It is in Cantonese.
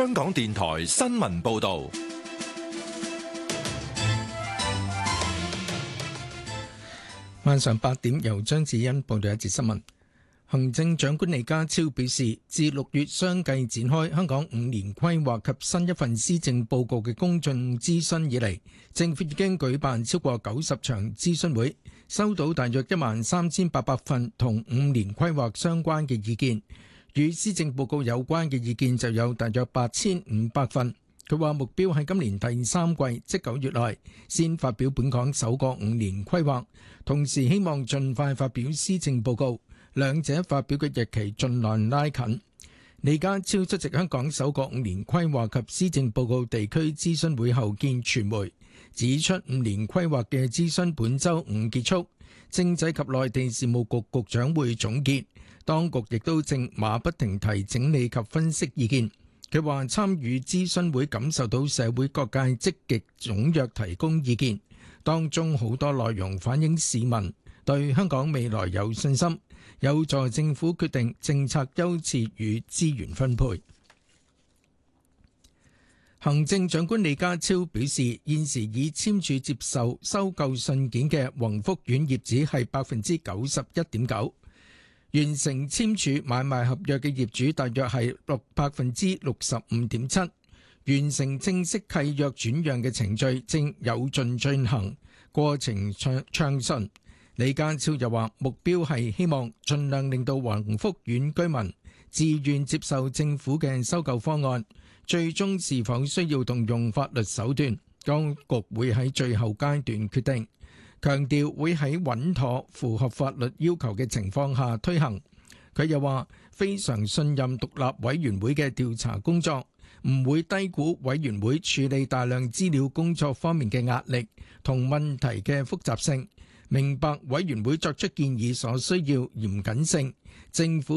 香港電台新聞報道。 晚上8點，由張子欣報道一節新聞。行政長官李家超表示，自6月相繼展開香港5年規劃及新一份施政報告嘅公眾諮詢以嚟，政府已經舉辦超過90場諮詢會，收到大約13800份同5年規劃相關嘅意見。與施政報告有關嘅意見就有大約8500份。佢話目標喺今年第3季，即9月內，先發表本港首個5年規劃，同時希望盡快發表施政報告，兩者發表嘅日期盡量拉近。李家超出席香港首個5年規劃及施政報告地區諮詢會後見傳媒，指出5年規劃嘅諮詢本週五結束，政制及內地事務局局長會總結，當局亦都正馬不停蹄整理及分析意見。佢話參與諮詢會感受到社會各界積極踴躍提供意見，當中好多內容反映市民對香港未來有信心，有助政府決定政策優次與資源分配。行政長官李家超表示，現時已簽署接受收購信件嘅宏福苑業主係91.9%。完成簽署買賣合約嘅業主大約係65.7%，完成正式契約轉讓嘅程序正有序進行，過程暢順。李家超又話，目標係希望盡量令到宏福苑居民自願接受政府嘅收購方案，最終是否需要動用法律手段，當局會喺最後階段決定。強調會喺穩妥符合法律要求嘅情況下推行。佢又話非常信任獨立委員會嘅調查工作，唔會低估委員會處理大量資料工作方面嘅壓力同問題嘅複雜性，明白委員會作出建議所需要嚴謹性，政府